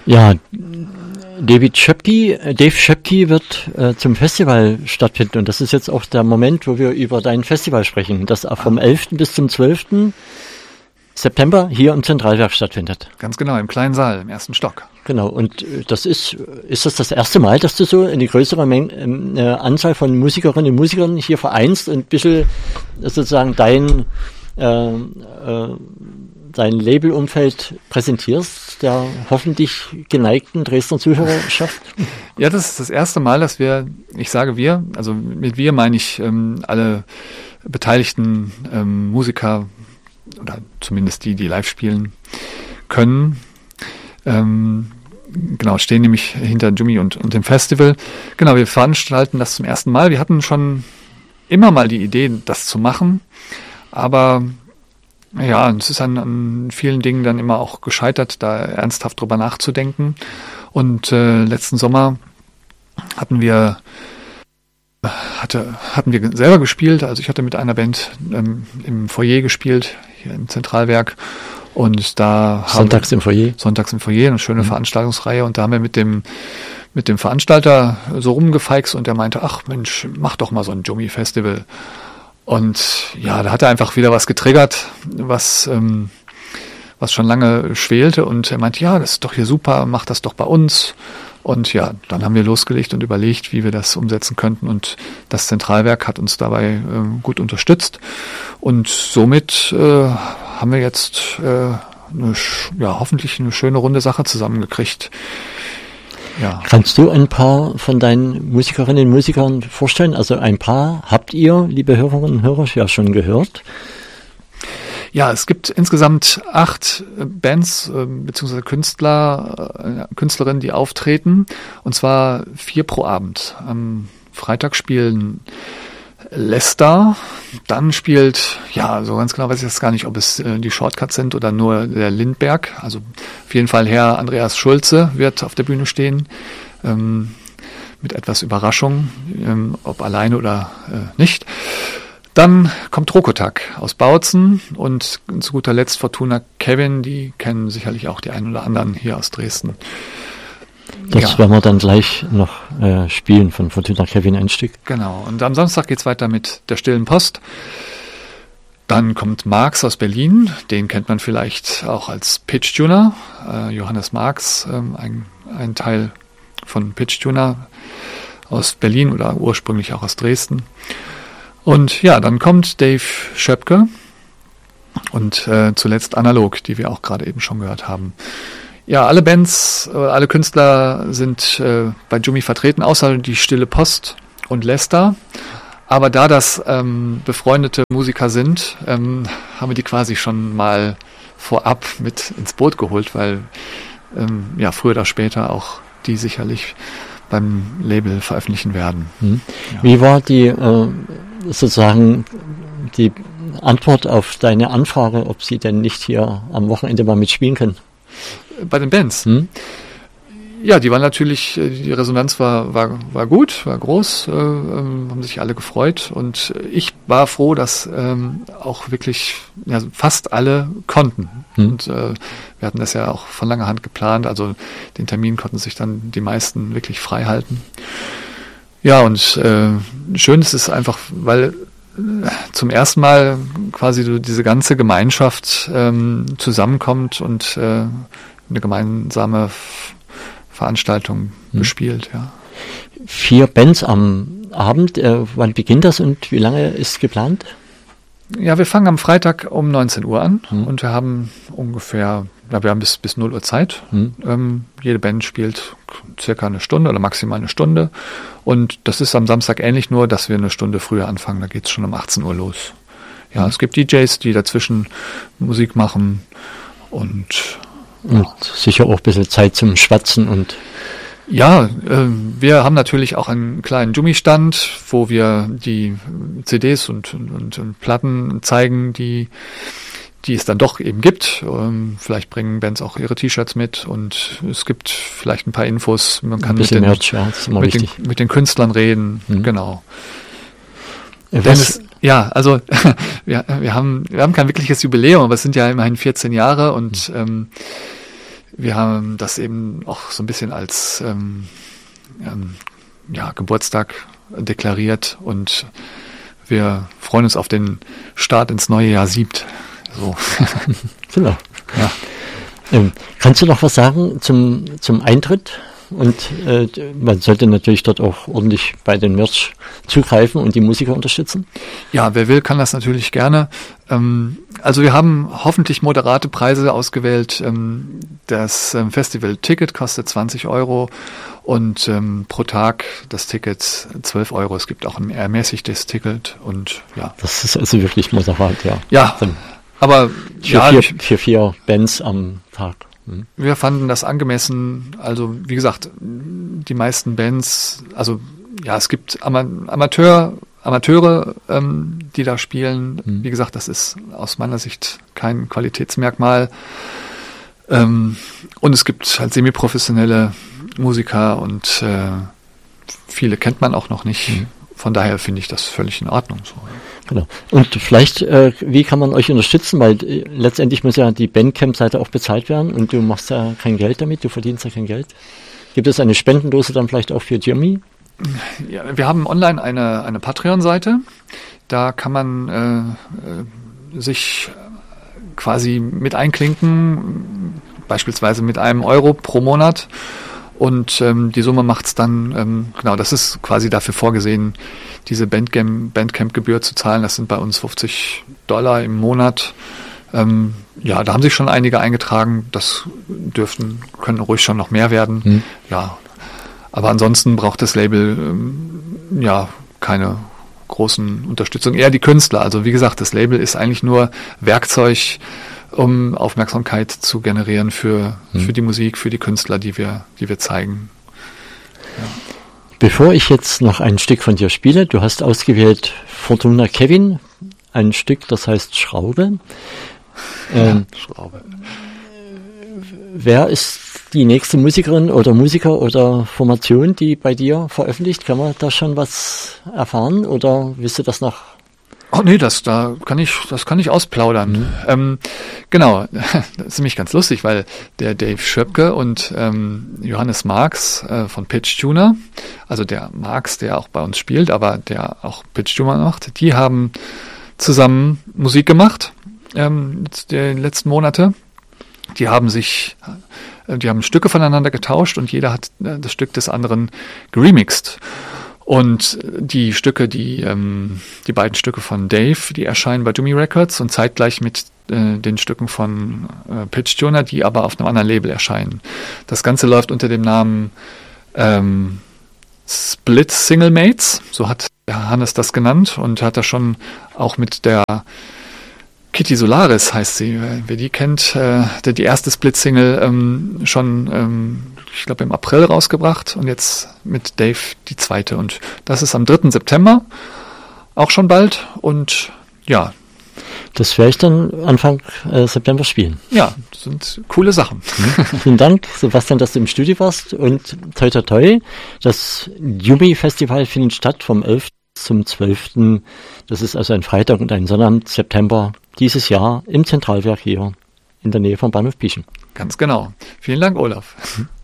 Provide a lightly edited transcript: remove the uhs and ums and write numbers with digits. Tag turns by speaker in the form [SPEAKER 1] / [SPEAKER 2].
[SPEAKER 1] Ja, Dave Schöpke wird zum Festival stattfinden und das ist jetzt auch der Moment, wo wir über dein Festival sprechen, das vom 11. bis zum 12. September hier im Zentralwerk stattfindet.
[SPEAKER 2] Ganz genau, im kleinen Saal, im ersten Stock.
[SPEAKER 1] Genau, und ist das erste Mal, dass du so eine größere Anzahl von Musikerinnen und Musikern hier vereinst und ein bisschen sozusagen dein Labelumfeld präsentierst, der hoffentlich geneigten Dresdner Zuhörerschaft?
[SPEAKER 2] Ja, das ist das erste Mal, dass ich sage wir, also mit wir meine ich alle beteiligten Musiker oder zumindest die live spielen können. Genau, stehen nämlich hinter Jumi und dem Festival. Genau, wir veranstalten das zum ersten Mal. Wir hatten schon immer mal die Idee, das zu machen, aber ja, es ist an vielen Dingen dann immer auch gescheitert, da ernsthaft drüber nachzudenken. Und letzten Sommer hatten wir selber gespielt. Also ich hatte mit einer Band im Foyer gespielt, hier im Zentralwerk. Und da
[SPEAKER 1] Sonntags im Foyer,
[SPEAKER 2] eine schöne Veranstaltungsreihe. Und da haben wir mit dem Veranstalter so rumgefeixt und der meinte, ach Mensch, mach doch mal so ein Jumi-Festival. Und ja, da hat er einfach wieder was getriggert, was schon lange schwelte. Und er meinte, ja, das ist doch hier super, mach das doch bei uns. Und ja, dann haben wir losgelegt und überlegt, wie wir das umsetzen könnten. Und das Zentralwerk hat uns dabei gut unterstützt. Und somit haben wir jetzt hoffentlich eine schöne runde Sache zusammengekriegt. Ja.
[SPEAKER 1] Kannst du ein paar von deinen Musikerinnen und Musikern vorstellen? Also ein paar habt ihr, liebe Hörerinnen und Hörer, ja schon gehört.
[SPEAKER 2] Ja, es gibt insgesamt 8 Bands bzw. Künstlerinnen, die auftreten. Und zwar 4 pro Abend. Am Freitag spielen Lester, dann spielt, ja, so ganz genau weiß ich jetzt gar nicht, ob es die Shortcuts sind oder nur der Lindberg. Also auf jeden Fall Herr Andreas Schulze wird auf der Bühne stehen, mit etwas Überraschung, ob alleine oder nicht. Dann kommt Rokotak aus Bautzen und zu guter Letzt Fortuna Kevin, die kennen sicherlich auch die einen oder anderen hier aus Dresden.
[SPEAKER 1] Das werden wir dann gleich noch spielen von Fortuna Kevin ein Stück.
[SPEAKER 2] Genau, und am Samstag geht's weiter mit der Stillen Post. Dann kommt Marx aus Berlin, den kennt man vielleicht auch als Pitch Tuner. Johannes Marx, ein Teil von Pitch Tuner aus Berlin oder ursprünglich auch aus Dresden. Und ja, dann kommt Dave Schöpke und zuletzt Analog, die wir auch gerade eben schon gehört haben. Ja, alle Bands, alle Künstler sind bei Jumi vertreten, außer die Stille Post und Lester. Aber da das befreundete Musiker sind, haben wir die quasi schon mal vorab mit ins Boot geholt, weil früher oder später auch die sicherlich beim Label veröffentlichen werden. Ja.
[SPEAKER 1] Wie war die sozusagen die Antwort auf deine Anfrage, ob sie denn nicht hier am Wochenende mal mitspielen können?
[SPEAKER 2] Bei den Bands? Ja, die waren natürlich, die Resonanz war gut, war groß, haben sich alle gefreut und ich war froh, dass auch wirklich fast alle konnten. Und wir hatten das ja auch von langer Hand geplant, also den Termin konnten sich dann die meisten wirklich frei halten. Ja, und schön ist es einfach, weil zum ersten Mal quasi so diese ganze Gemeinschaft zusammenkommt und eine gemeinsame Veranstaltung bespielt, ja.
[SPEAKER 1] 4 Bands am Abend, wann beginnt das und wie lange ist geplant?
[SPEAKER 2] Ja, wir fangen am Freitag um 19 Uhr an und wir haben ungefähr, wir haben bis 0 Uhr Zeit. Jede Band spielt circa eine Stunde oder maximal eine Stunde und das ist am Samstag ähnlich, nur dass wir eine Stunde früher anfangen, da geht's schon um 18 Uhr los. Ja, es gibt DJs, die dazwischen Musik machen und
[SPEAKER 1] sicher auch ein bisschen Zeit zum Schwatzen und
[SPEAKER 2] ja, wir haben natürlich auch einen kleinen Jumi-Stand, wo wir die CDs und Platten zeigen, die es dann doch eben gibt. Vielleicht bringen Bands auch ihre T-Shirts mit und es gibt vielleicht ein paar Infos. Man kann mit den Künstlern reden. Genau. Also wir haben kein wirkliches Jubiläum, aber es sind ja immerhin 14 Jahre und wir haben das eben auch so ein bisschen als Geburtstag deklariert und wir freuen uns auf den Start ins neue Jahr 7. So.
[SPEAKER 1] Genau.
[SPEAKER 2] Ja.
[SPEAKER 1] Kannst du noch was sagen zum Eintritt? Und man sollte natürlich dort auch ordentlich bei den Merch zugreifen und die Musiker unterstützen.
[SPEAKER 2] Ja, wer will, kann das natürlich gerne. Also wir haben hoffentlich moderate Preise ausgewählt. Das Festival-Ticket kostet 20 € und pro Tag das Ticket 12 €. Es gibt auch ein ermäßigtes Ticket und ja.
[SPEAKER 1] Das ist also wirklich moderat, ja.
[SPEAKER 2] Ja, aber
[SPEAKER 1] für 4 Bands am Tag.
[SPEAKER 2] Wir fanden das angemessen. Also wie gesagt, die meisten Bands, also ja, es gibt Amateure, die da spielen. Wie gesagt, das ist aus meiner Sicht kein Qualitätsmerkmal. Und es gibt halt semi-professionelle Musiker und viele kennt man auch noch nicht. Von daher finde ich das völlig in Ordnung. So.
[SPEAKER 1] Genau. Und vielleicht, wie kann man euch unterstützen? Weil letztendlich muss ja die Bandcamp-Seite auch bezahlt werden und du machst ja kein Geld damit, du verdienst ja kein Geld. Gibt es eine Spendendose dann vielleicht auch für Jimmy?
[SPEAKER 2] Ja, wir haben online eine Patreon-Seite. Da kann man sich quasi mit einklinken, beispielsweise mit €1 pro Monat. Und die Summe macht's dann, genau, das ist quasi dafür vorgesehen, diese Bandcamp-Gebühr zu zahlen. Das sind bei uns $50 im Monat. Ja, da haben sich schon einige eingetragen. Das können ruhig schon noch mehr werden. Ja, aber ansonsten braucht das Label keine großen Unterstützung. Eher die Künstler. Also wie gesagt, das Label ist eigentlich nur Werkzeug, um Aufmerksamkeit zu generieren für die Musik, für die Künstler, die wir zeigen. Ja.
[SPEAKER 1] Bevor ich jetzt noch ein Stück von dir spiele, du hast ausgewählt Fortuna Kevin, ein Stück, das heißt Schraube.
[SPEAKER 2] Schraube.
[SPEAKER 1] Wer ist die nächste Musikerin oder Musiker oder Formation, die bei dir veröffentlicht? Kann man da schon was erfahren oder willst du das noch?
[SPEAKER 2] Oh nee, das kann ich ausplaudern. Genau, das ist nämlich ganz lustig, weil der Dave Schöpke und Johannes Marx von Pitch Tuner, also der Marx, der auch bei uns spielt, aber der auch Pitch Tuner macht, die haben zusammen Musik gemacht die letzten Monate. Die haben Stücke voneinander getauscht und jeder hat das Stück des anderen geremixed. Und die Stücke, die beiden Stücke von Dave, die erscheinen bei Jimmy Records und zeitgleich mit den Stücken von Pitch Tuner, die aber auf einem anderen Label erscheinen. Das Ganze läuft unter dem Namen Split Single Mates, so hat Hannes das genannt und hat da schon auch mit der Kitty Solaris heißt sie, wer die kennt, die erste Split-Single schon, ich glaube, im April rausgebracht und jetzt mit Dave die zweite. Und das ist am 3. September, auch schon bald. Und ja.
[SPEAKER 1] Das werde ich dann Anfang September spielen.
[SPEAKER 2] Ja, das sind coole Sachen.
[SPEAKER 1] Vielen Dank, Sebastian, dass du im Studio warst und toi toi toi. Das Yumi Festival findet statt vom 11. zum 12. Das ist also ein Freitag und ein Sonnabend, September dieses Jahr im Zentralwerk hier in der Nähe vom Bahnhof Pieschen.
[SPEAKER 2] Ganz genau. Vielen Dank, Olaf.